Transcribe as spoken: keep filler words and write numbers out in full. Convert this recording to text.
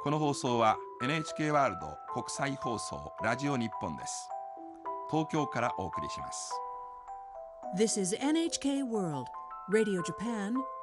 この放送は エヌエイチケー ワールド国際放送ラジオ日本です。東京からお送りします。 This is エヌエイチケー World Radio Japan